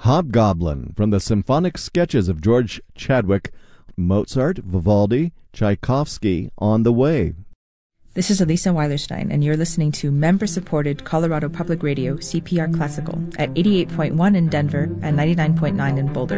Hobgoblin from the symphonic sketches of George Chadwick, Mozart, Vivaldi, Tchaikovsky, On the Way. This is Elisa Weilerstein, and you're listening to member-supported Colorado Public Radio, CPR Classical, at 88.1 in Denver and 99.9 in Boulder.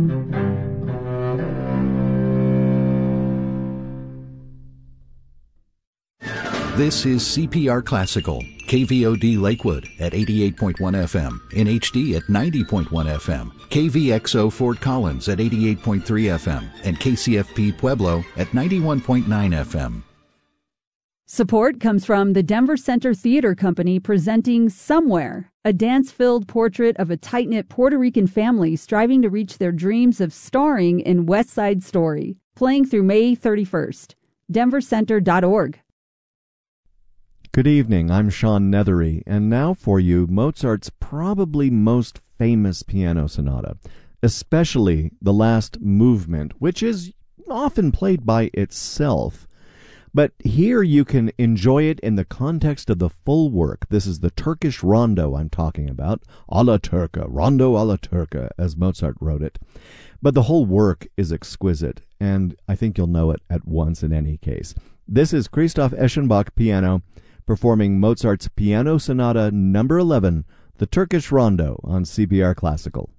This is CPR Classical, KVOD Lakewood at 88.1 FM, NHD at 90.1 FM, KVXO Fort Collins at 88.3 FM, and KCFP Pueblo at 91.9 FM. Support comes from the Denver Center Theater Company presenting Somewhere, a dance-filled portrait of a tight-knit Puerto Rican family striving to reach their dreams of starring in West Side Story, playing through May 31st. denvercenter.org. Good evening, I'm Sean Nethery, and now for you Mozart's probably most famous piano sonata, especially the last movement, which is often played by itself. But here you can enjoy it in the context of the full work. This is the Turkish rondo I'm talking about, alla turca, rondo alla turca, as Mozart wrote it. But the whole work is exquisite, and I think you'll know it at once in any case. This is Christoph Eschenbach piano, performing Mozart's Piano Sonata No. 11, the Turkish Rondo, on CPR Classical.